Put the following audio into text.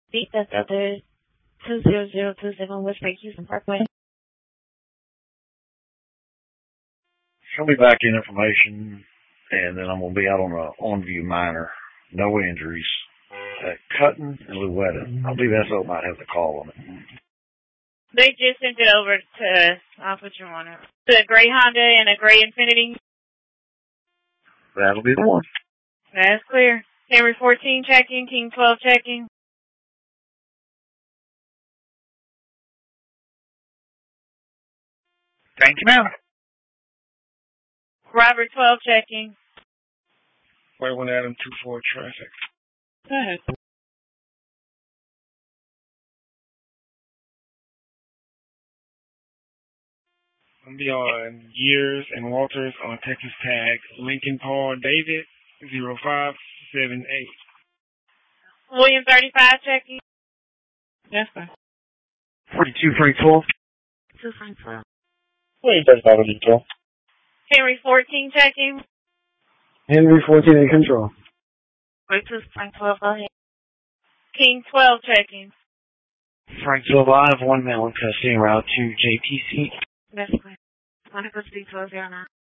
Beat that's out there. 20027 West Lake Houston Parkway. Show me back in information, and then I'm going to be out on a on-view minor. No injuries. At Cutton and Louetta. I believe SO might have the call on it. They just sent it over to us. I'll put you on it. The gray Honda and a gray Infiniti. That'll be the one. That's clear. Camry 14 checking, King 12 checking. Thank you, ma'am. Robert 12 checking. Wait, when Adam 2-4 traffic. Go ahead. I'm be on Years and Walters on Texas Tag. Lincoln Paul David 0578. William 35 checking. Yes, sir. 42 Frank 12. 2 Frank 12. William 35 in control. Henry 14 checking. Henry 14 in control. 42 Frank 12, go ahead. King 12 checking. Frank 12, I have one man with custody route to JTC. That's clear. 1 1209.